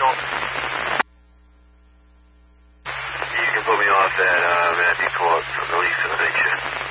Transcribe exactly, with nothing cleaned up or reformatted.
signal. You can put me off at uh, Matthew twelve, release of the ship.